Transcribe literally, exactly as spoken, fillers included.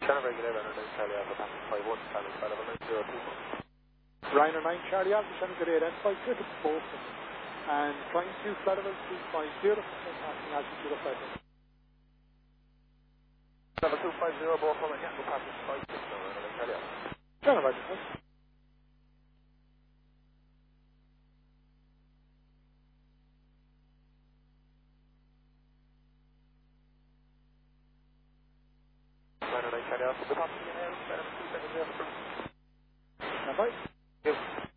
Channel regulator, nine Charlie Alpha, passing five one, Charlie Sullivan, nine zero two one. Ryanair nine Charlie Alpha, Channel Grenade, and five clear to both. And trying to level two five zero, and passing altitude of five one. Level two five zero, both one, again, we're passing five six zero, nine Charlie Alpha. Channel regulator. Ryanair nine Charlie Alpha, we're passing in air, two seven zero. Stand by.